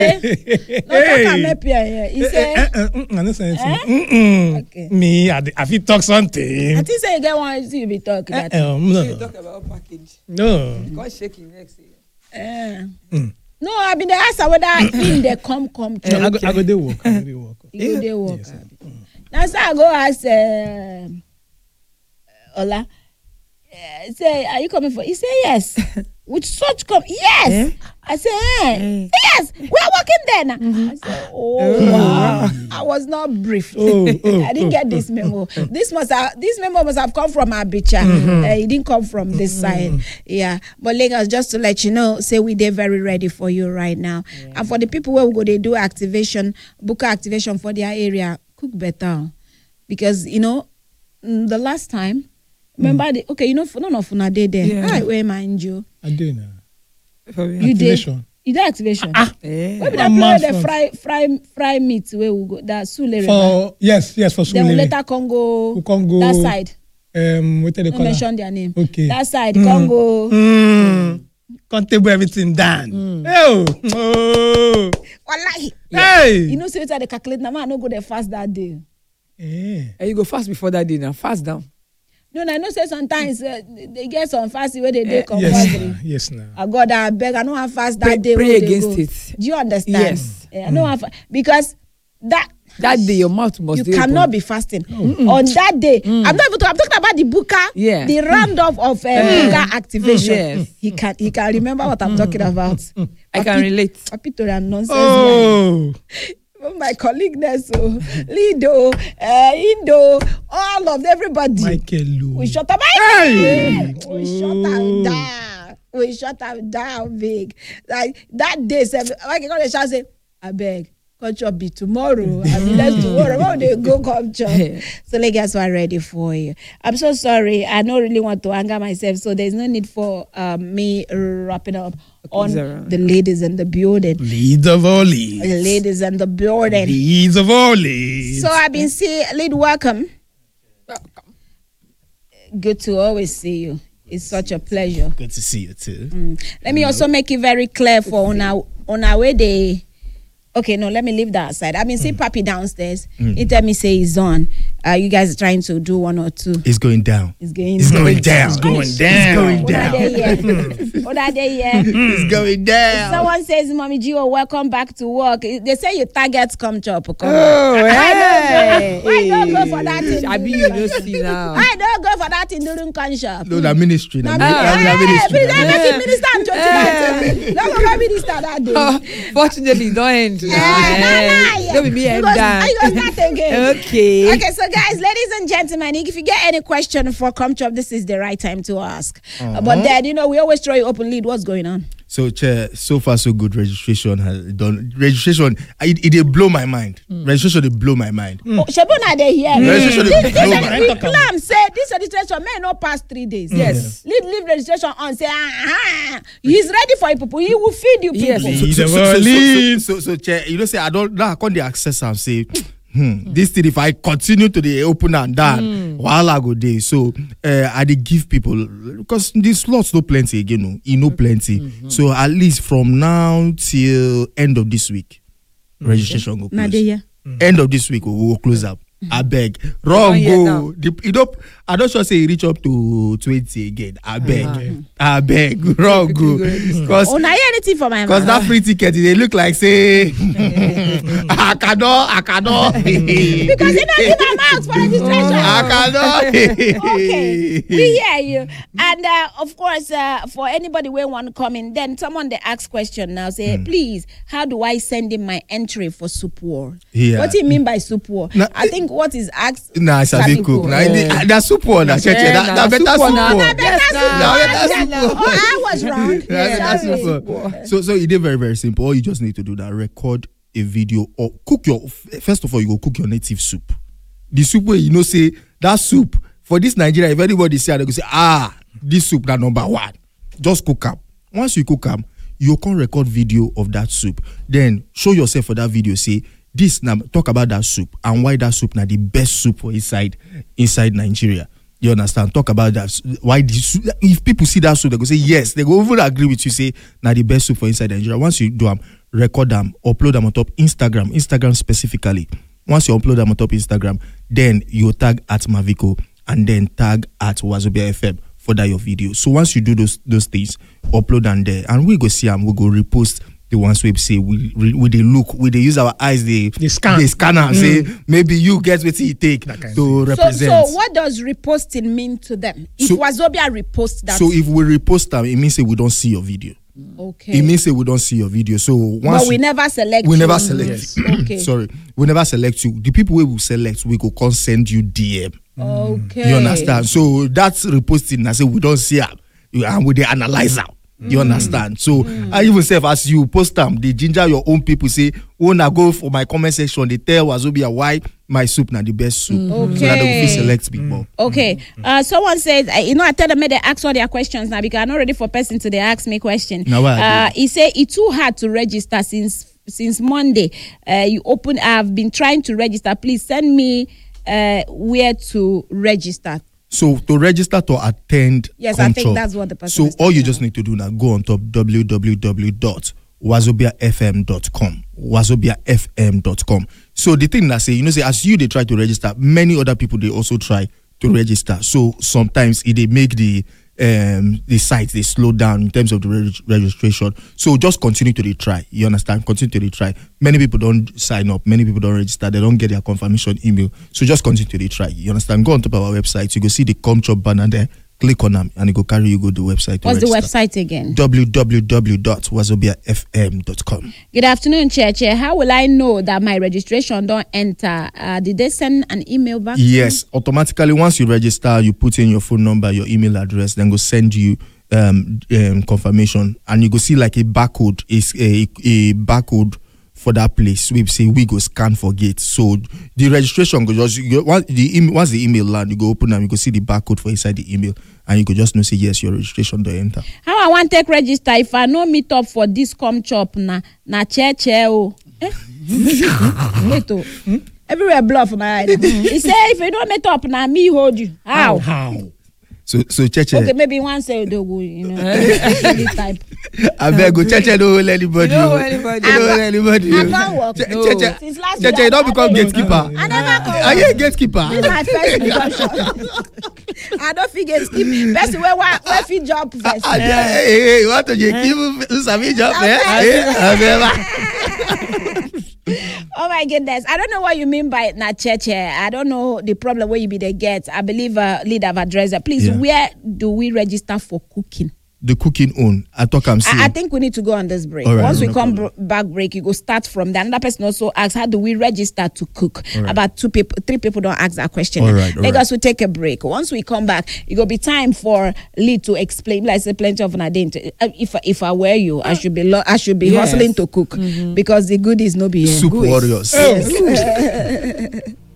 He said, me, I feel talk something. I think say you get one you be talk that. No. You talk about package. No. Because shaking next year. No, I been asked whether in the come. I go dey work. You go dey work. Now so I go ask Ola. Say, are you coming for? He say yes. With such yes. I say yes. We are working there now. I say, wow. I was not briefed. I didn't get this memo. This memo must have come from Abicha. It didn't come from this side. Yeah. But Lagos, just to let you know, say we they're very ready for you right now. Yeah. And for the people where we go, they do activation, book activation for their area. Cook better, because the last time. Remember, none of una dey there. Yeah. Right, where mind you? I do now. You did. You did activation. Maybe that play the fry meat where we go. That Sule for yes for Sule. Then we later Congo. That side. What they call? Mention their name. Okay. That side Congo. Can't table everything done. Wallahi. Hey. You know, so it's the calculate. Now I no go there fast that day. And you go fast before that day now. Fast down. No, I know say sometimes they get some fasting where they do compulsory. Yes, now. I God, I beg, I know how fast that day. Pray against it. Do you understand? Yes. I know how because that day your mouth must. You cannot be fasting on that day. I'm not even. I'm talking about the buka. Yeah. The roundup of buka activation. Yes. He can remember what I'm talking about. I can relate. Apitoran nonsense. Oh. My colleague Neso, Lido, Indo, all of everybody. Michael. We shut up. Hey! We shut them down. We shut them down big. Like that day, like I shall say, I beg. Culture be tomorrow. I mean, let's tomorrow. When they go culture. So Lagos are ready for you. I'm so sorry. I don't really want to anger myself. So there's no need for me wrapping up on the ladies in the building. Leads of all leads. The ladies in the building. Leads of all leads. So I've been seeing lead. Welcome. Good to always see you. It's such a pleasure. Good to see you too. Let me also make it very clear for on our way they. Okay, no, let me leave that aside. I've been seeing Papi downstairs. He tell me say he's on. You guys are trying to do one or two. It's going down. It's going down. It's going down. What are they here? It's going down. Someone says, Mommy Gio, welcome back to work. They say your targets come chop. Hey. Why don't go for that thing? I be you don't see now. I don't go for that thing during contract. No, the ministry. Minister that day. Fortunately, don't end. Don't be me end down. Okay. Okay, so guys, ladies and gentlemen, if you get any question for Comchop, this is the right time to ask. But then, we always throw you open lead. What's going on? So, Chair, so far so good. Registration has done. Registration, it blow my mind. Registration, it blow my mind. Shabona, they here. Registration, it blow my mind. Clam say this registration may not pass 3 days. Yes. Leave registration on. Say, he's ready for you people. He will feed you people. Yes. So, Chair, say I don't. Now I can't the access and say. This thing, if I continue to the open and down, while I go there, so I dey give people because these slots no plenty again, no plenty. So at least from now till end of this week, registration go close. End of this week we will close up. I beg, wrong go. I don't sure say he reach up to 20 again. I beg, wrong go. Because anything for my because that free ticket, they look like say I cannot. Because you don't give them out for registration. Okay, we hear you. And of course, for anybody who want to come in, then someone they ask question now say, please, how do I send in my entry for Soup War? Yeah. What do you mean by Soup War? I think what is asked. Nah, it's a big cook. That's Soup War. That better Soup War. I was wrong. So it is very, very simple. All you just need to do that, record a video or cook first of all, you go cook your native soup. The soup where say that soup for this Nigeria, if anybody say, they go say, this soup that number one. Just cook up. Once you cook up, you can record video of that soup. Then show yourself for that video. Say this now, talk about that soup and why that soup now the best soup for inside Nigeria. You understand? Talk about that. Why this? If people see that soup, they go say yes. They go even agree with you. Say now the best soup for inside Nigeria. Once you do record them, upload them on top Instagram specifically. Once you upload them on top Instagram, then you tag at Mavico and then tag at Wazobia FM for that your video. So once you do those things, upload them there, and we go see them, we go repost the ones we say we they look, we they use our eyes, they scan and say maybe you get what you take to represent. So what does reposting mean to them? If Wazobia repost that, so if we repost them, it means that we don't see your video. Okay. It means that we don't see your video. So once but we never select. We never select. Yes. Okay. Sorry, we never select you. The people we will select, we go send you DM. Okay. You understand? So that's reposting. I say we don't see them, and we they analyze them. You understand? So I even say, as you post them, they ginger your own people. Say, "Oh, now go for my comment section. They tell Wazobia why my soup now the best soup." Okay. So that they will select people. Okay. Someone said, I tell them they ask all their questions now because I'm not ready for person to they ask me question. Now, he said it's too hard to register since Monday. I've been trying to register. Please send me where to register. So to register to attend, yes, I think that's what the person. So all you just need to do now, go on top www.wazobiafm.com, wazobiafm.com. So the thing that say, as you they try to register, many other people they also try to register. So sometimes they make the site they slow down in terms of the registration. So just continue to try. You understand? Continue to try. Many people don't sign up. Many people don't register. They don't get their confirmation email. So just continue to try. You understand? Go on top of our website. You go see the ComChop banner there. Click on them and it go carry you go to the website. What's the website again? www.wazobiafm.com. Good afternoon, Chair. How will I know that my registration don't enter? Did they send an email back? Yes, automatically once you register, you put in your phone number, your email address, then go send you confirmation, and you go see like a barcode. Is a barcode for that place. We say we go scan for gate. So the registration go just once the email land, you go open and you go see the barcode for inside the email, and you go just know say yes, your registration don't enter. How I want take register if I no meet up for this ComChop na chair oh. Everywhere bluff my eye. He say if you don't meet up na me hold you. How? So Cheche. Okay, maybe one say they go, type. I beg go Cheche don't hold anybody. Don't hold anybody. I can't work. Cheche, you don't become gatekeeper. I never come. Are you a gatekeeper? This is my first introduction. I don't feel gatekeeper. Best where fit job first. Hey, what do you keep Usami job? Oh my goodness. I don't know what you mean by na Cheche. I don't know the problem where you be the get. I believe leader have addressed it. Please, where do we register for cooking? The cooking own. I think we need to go on this break. Right, once we come back break, you go start from there. Another person also asks, how do we register to cook? Right. About 3 people don't ask that question. Lagos will take a break. Once we come back, it will be time for Lee to explain. Like I said, plenty of an identity. If I were you, I should be hustling to cook because the good is no be soup warriors. Yes.